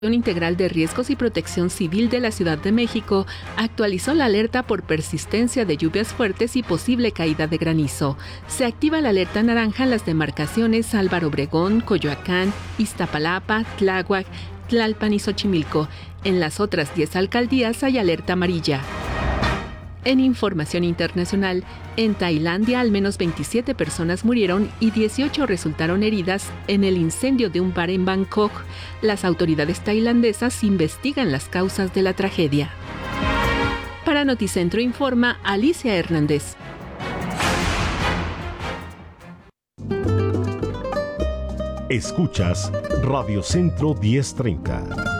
Integral de Riesgos y Protección Civil de la Ciudad de México actualizó la alerta por persistencia de lluvias fuertes y posible caída de granizo. Se activa la alerta naranja en las demarcaciones Álvaro Obregón, Coyoacán, Iztapalapa, Tláhuac, Tlalpan y Xochimilco. En las otras 10 alcaldías hay alerta amarilla. En información internacional, en Tailandia al menos 27 personas murieron y 18 resultaron heridas en el incendio de un bar en Bangkok. Las autoridades tailandesas investigan las causas de la tragedia. Para Noticentro informa Alicia Hernández. Escuchas Radio Centro 1030.